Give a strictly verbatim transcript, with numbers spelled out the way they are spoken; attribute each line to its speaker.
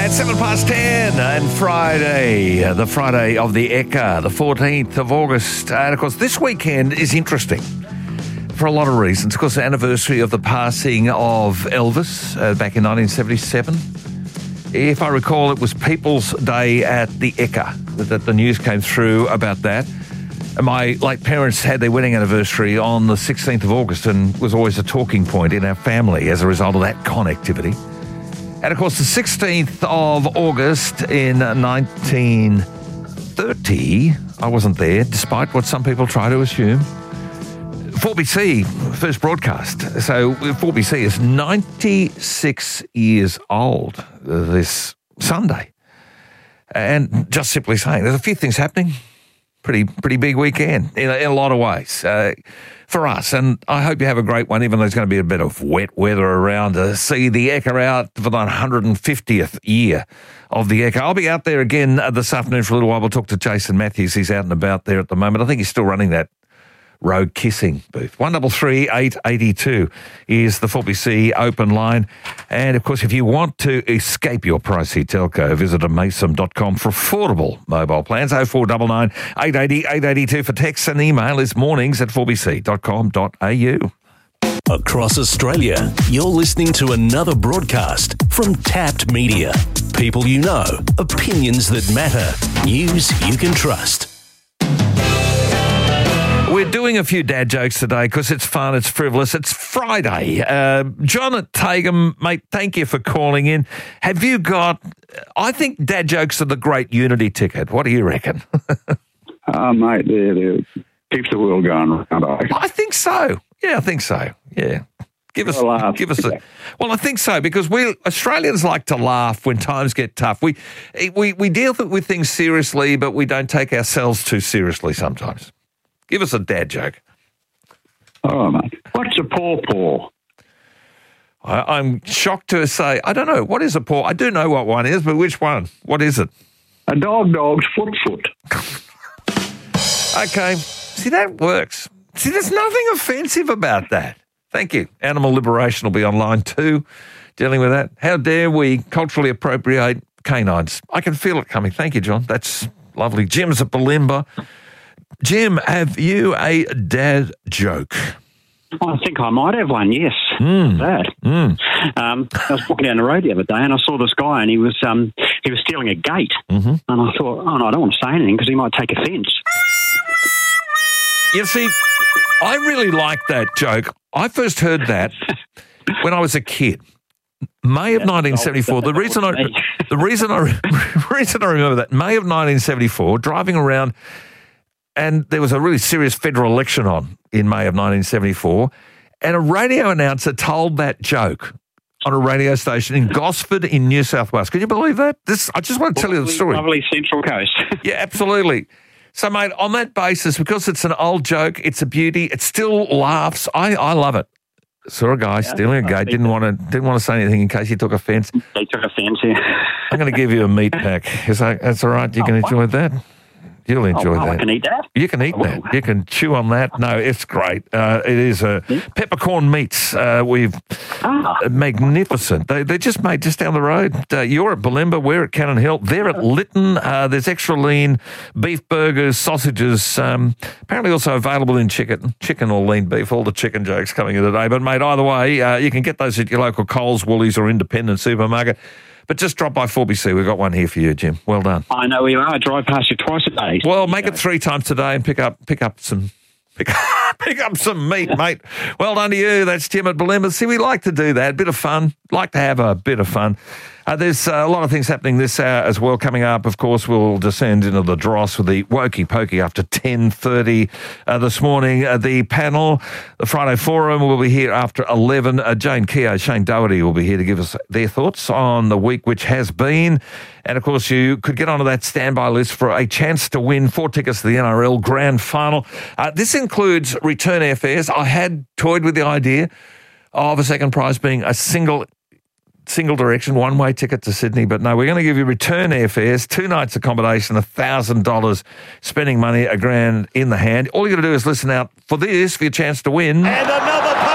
Speaker 1: At seven past ten and Friday, uh, the Friday of the Ekka, the fourteenth of August. And of course, this weekend is interesting for a lot of reasons. Of course, the anniversary of the passing of Elvis uh, back in nineteen seventy-seven. If I recall, it was People's Day at the Ekka that the news came through about that. My late parents had their wedding anniversary on the sixteenth of August and was always a talking point in our family as a result of that connectivity. And of course, the sixteenth of August in nineteen thirty, I wasn't there, despite what some people try to assume. four B C, first broadcast. So four B C is ninety-six years old this Sunday. And just simply saying, there's a few things happening. Pretty pretty big weekend in a, in a lot of ways uh, for us. And I hope you have a great one, even though there's going to be a bit of wet weather around to see the Ekka out for the one hundred fiftieth year of the Ekka. I'll be out there again uh, this afternoon for a little while. We'll talk to Jason Matthews. He's out and about there at the moment. I think he's still running that road kissing booth. one double three eight eight two is the four B C open line. And of course, if you want to escape your pricey telco, visit amason dot com for affordable mobile plans. oh four nine nine, eight eight zero, eight eight two for texts, and email is mornings at four b c dot com dot a u.
Speaker 2: Across Australia, you're listening to another broadcast from Tapped Media. People you know, opinions that matter, news you can trust.
Speaker 1: We're doing a few dad jokes today because it's fun, it's frivolous, it's Friday. Uh, John at Tagum, mate, thank you for calling in. Have you got, I think dad jokes are the great unity ticket. What do you reckon?
Speaker 3: Oh, mate, they're, they're, keeps the world going around. I,
Speaker 1: I think so. Yeah, I think so. Yeah. Give us,
Speaker 3: well,
Speaker 1: give us a. Well, I think so because we Australians like to laugh when times get tough. We we we deal with things seriously, but we don't take ourselves too seriously sometimes. Give us a dad joke.
Speaker 3: Oh, mate. What's a pawpaw?
Speaker 1: I, I'm shocked to say, I don't know. What is a paw? I do know what one is, but which one? What is it?
Speaker 3: A dog dog's foot foot.
Speaker 1: Okay. See, that works. See, there's nothing offensive about that. Thank you. Animal Liberation will be online too, dealing with that. How dare we culturally appropriate canines? I can feel it coming. Thank you, John. That's lovely. Jim's at Bulimba. Jim, have you a dad joke?
Speaker 4: I think I might have one, yes.
Speaker 1: Mm.
Speaker 4: Dad.
Speaker 1: Mm.
Speaker 4: Um, I was walking down the road the other day and I saw this guy and he was um, he was stealing a gate.
Speaker 1: Mm-hmm.
Speaker 4: And I thought, oh, no, I don't want to say anything because he might take offence.
Speaker 1: You see, I really like that joke. I first heard that when I was a kid. May of nineteen seventy-four. The reason I the reason I reason I remember that, May of nineteen seventy-four, driving around. And there was a really serious federal election on in May of nineteen seventy-four, and a radio announcer told that joke on a radio station in Gosford in New South Wales. Can you believe that? This I just want to tell you the story.
Speaker 4: Lovely Central Coast.
Speaker 1: Yeah, absolutely. So, mate, on that basis, because it's an old joke, it's a beauty, it still laughs. I, I love it. Saw a guy yeah, stealing a gate, didn't want to didn't want to say anything in case he took offence.
Speaker 4: They took offence, yeah.
Speaker 1: I'm going to give you a meat pack. Is that, that's all right? You can oh, enjoy what? that? You'll enjoy
Speaker 4: oh, wow,
Speaker 1: that.
Speaker 4: I can eat that?
Speaker 1: You can eat
Speaker 4: oh,
Speaker 1: that.
Speaker 4: Wow.
Speaker 1: You can chew on that. No, it's great. Uh, it is a uh, peppercorn meats. Uh, we've ah. magnificent. They, they're just made just down the road. Uh, you're at Bulimba. We're at Cannon Hill. They're at Lytton. Uh, there's extra lean beef burgers, sausages. Um, apparently also available in chicken, chicken or lean beef. All the chicken jokes coming in today. But mate, either way, uh, you can get those at your local Coles, Woolies, or independent supermarket. But just drop by four B C. We've got one here for you, Jim. Well done.
Speaker 4: I know where you are. I drive past you twice a day.
Speaker 1: Well, make it three times today and pick up pick up some pick up, pick up some meat, mate. Well done to you. That's Jim at Bulimba. See, we like to do that. A bit of fun. Like to have a bit of fun. Uh, there's uh, a lot of things happening this hour as well. Coming up, of course, we'll descend into the dross with the Wokey Pokey after ten thirty uh, this morning. Uh, the panel, the Friday Forum, will be here after eleven. Uh, Jane Keogh, Shane Doherty will be here to give us their thoughts on the week which has been. And, of course, you could get onto that standby list for a chance to win four tickets to the N R L Grand Final. Uh, this includes return airfares. I had toyed with the idea of a second prize being a single single direction, one-way ticket to Sydney. But no, we're going to give you return airfares, two nights accommodation, one thousand dollars spending money, a grand in the hand. All you got to do is listen out for this for your chance to win.
Speaker 5: And another